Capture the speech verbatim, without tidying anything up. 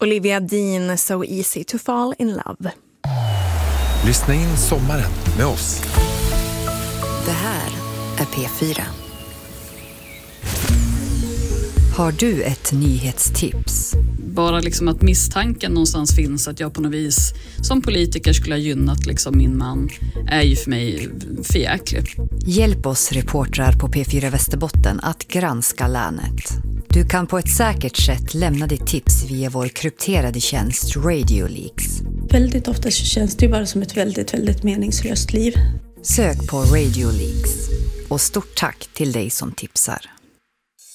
Olivia Dean, So Easy to Fall in Love. Lyssna in sommaren med oss. Det här är P fyra. Har du ett nyhetstips? Bara liksom att misstanken någonstans finns att jag på något vis som politiker skulle ha gynnat liksom min man är ju för mig förjäklig. Hjälp oss reportrar på P fyra Västerbotten att granska länet. Du kan på ett säkert sätt lämna ditt tips via vår krypterade tjänst Radio Leaks. Väldigt ofta så känns det ju bara som ett väldigt, väldigt meningslöst liv. Sök på Radio Leaks. Och stort tack till dig som tipsar.